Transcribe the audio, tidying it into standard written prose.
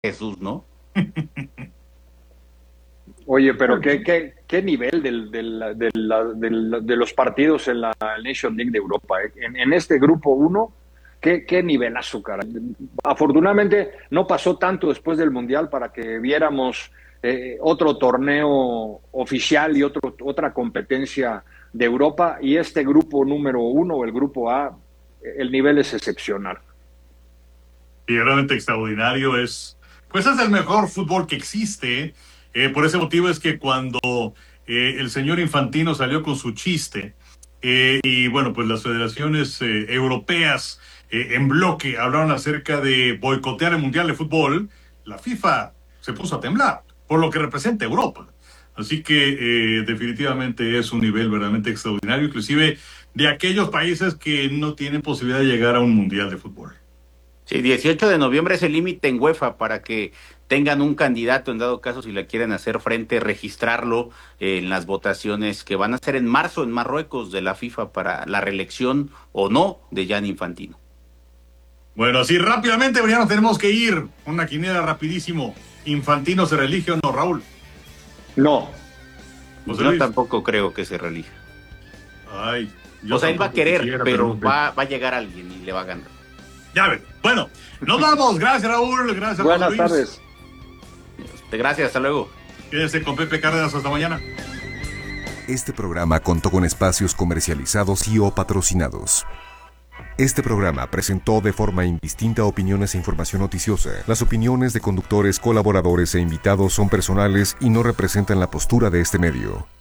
Jesús, ¿no? Oye, pero qué nivel de los partidos en la Nation League de Europa. En este grupo uno, qué nivelazo, cara. Afortunadamente no pasó tanto después del Mundial para que viéramos otro torneo oficial y otra competencia de Europa. Y este grupo número uno, el grupo A, el nivel es excepcional. Y realmente extraordinario pues es el mejor fútbol que existe. Por ese motivo es que cuando el señor Infantino salió con su chiste, y bueno, pues las federaciones europeas en bloque hablaron acerca de boicotear el Mundial de Fútbol, la FIFA se puso a temblar por lo que representa Europa. Así que definitivamente es un nivel verdaderamente extraordinario, inclusive de aquellos países que no tienen posibilidad de llegar a un Mundial de Fútbol. Sí, 18 de noviembre es el límite en UEFA para que tengan un candidato, en dado caso, si le quieren hacer frente, registrarlo en las votaciones que van a ser en marzo en Marruecos de la FIFA para la reelección o no de Gianni Infantino. Bueno, así rápidamente, ya nos tenemos que ir. Una quiniela rapidísimo. ¿Infantino se reelige o no, Raúl? No. Yo tampoco creo que se reelija. Ay, o sea, él va a querer, pero va a llegar alguien y le va a ganar. Ya ven. Bueno, nos vamos. Gracias, Raúl. Gracias, Buenas tardes. Gracias, hasta luego. Quédese con Pepe Cárdenas. Hasta mañana. Este programa contó con espacios comercializados y o patrocinados. Este programa presentó de forma indistinta opiniones e información noticiosa. Las opiniones de conductores, colaboradores e invitados son personales y no representan la postura de este medio.